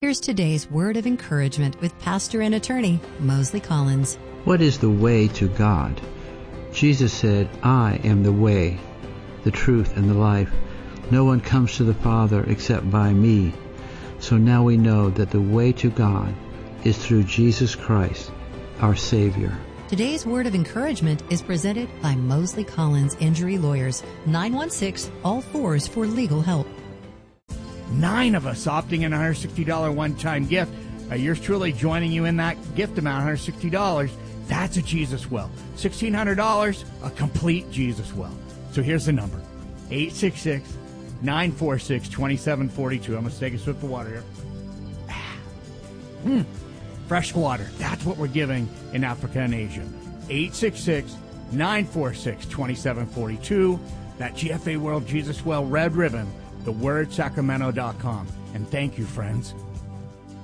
Here's today's word of encouragement with pastor and attorney Mosley Collins. What is the way to God? Jesus said, I am the way, the truth, and the life. No one comes to the Father except by me. So now we know that the way to God is through Jesus Christ, our Savior. Today's word of encouragement is presented by Mosley Collins Injury Lawyers, 916-ALL-4s for legal help. 9 of us opting in a $160 one-time gift. Yours truly joining you in that gift amount, $160. That's a Jesus Well. $1,600, a complete Jesus Well. So here's the number, 866-946-2742. I'm going to take a sip of water here. Fresh water. That's what we're giving in Africa and Asia. 866-946-2742. That GFA World Jesus Well Red Ribbon, thewordsacramento.com. And thank you, friends.